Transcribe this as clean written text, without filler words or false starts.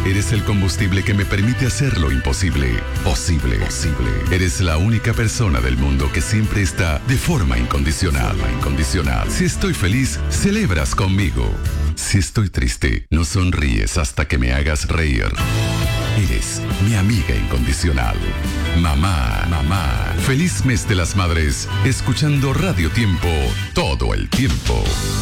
Eres el combustible que me permite hacer lo imposible posible. Eres la única persona del mundo que siempre está de forma incondicional. Si estoy feliz, celebras conmigo. Si estoy triste, no sonríes hasta que me hagas reír. Eres mi amiga incondicional. Mamá. Feliz mes de las madres, escuchando Radio Tiempo todo el tiempo.